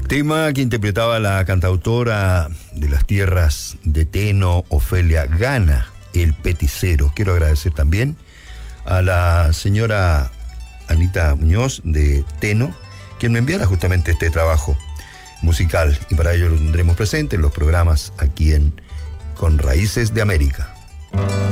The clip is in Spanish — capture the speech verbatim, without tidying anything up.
Tema que interpretaba la cantautora de las tierras de Teno, Ofelia Gana, El Peticero. Quiero agradecer también a la señora Anita Muñoz de Teno, quien me enviara justamente este trabajo musical, y para ello lo tendremos presente en los programas aquí en Con Raíces de América.